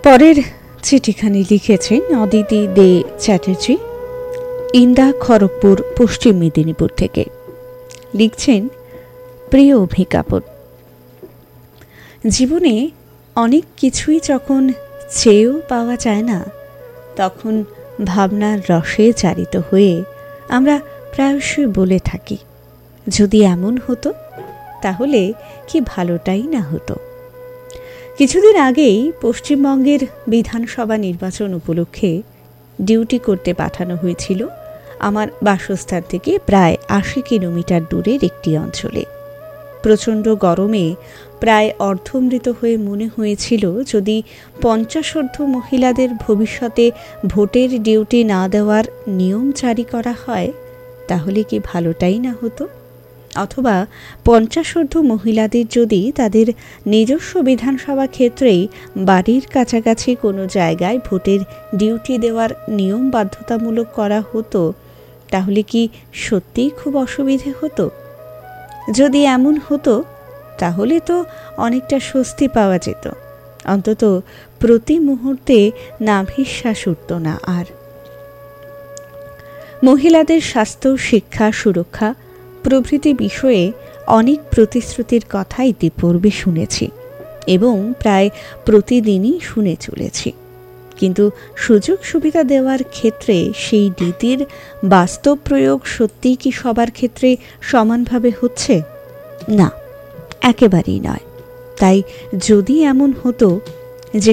পরের চিঠিখানি লিখেছেন অদিতি দে চ্যাটার্জি, ইন্দা, খড়গপুর, পশ্চিম মেদিনীপুর থেকে। লিখছেন, প্রিয় অভিজ্ঞাপন, জীবনে অনেক কিছুই যখন চেয়েও পাওয়া যায় না, তখন ভাবনার রসে চালিত হয়ে আমরা প্রায়শই বলে থাকি, যদি এমন হতো তাহলে কি ভালোটাই না হতো। কিছুদিন আগেই পশ্চিমবঙ্গের বিধানসভা নির্বাচন উপলক্ষে ডিউটি করতে পাঠানো হয়েছিল আমার বাসস্থান থেকে প্রায় ৮০ কিলোমিটার দূরের একটি অঞ্চলে। প্রচণ্ড গরমে প্রায় অর্ধমৃত হয়ে মনে হয়েছিল, যদি ৫০ মহিলাদের ভবিষ্যতে ভোটের ডিউটি না দেওয়ার নিয়ম জারি করা হয় তাহলে কি ভালোটাই না হতো। অথবা ৫০ মহিলাদের যদি তাদের নিজস্ব বিধানসভা ক্ষেত্রেই বাড়ির কাছাকাছি কোনো জায়গায় ভোটের ডিউটি দেওয়ার নিয়ম বাধ্যতামূলক করা হতো তাহলে কি সত্যিই খুব অসুবিধে হতো। যদি এমন হতো তাহলে তো অনেকটা স্বস্তি পাওয়া যেত, অন্তত প্রতি মুহূর্তে নাভিশ্বাস উঠত না আর। মহিলাদের স্বাস্থ্য, শিক্ষা, সুরক্ষা প্রভৃতি বিষয়ে অনেক প্রতিশ্রুতির কথা ইতিপূর্বে শুনেছি এবং প্রায় প্রতিদিনই শুনে চলেছি, কিন্তু সুযোগ সুবিধা দেওয়ার ক্ষেত্রে সেই নীতির বাস্তব প্রয়োগ সত্যিই কি সবার ক্ষেত্রে সমানভাবে হচ্ছে? না, একেবারেই নয়। তাই যদি এমন হতো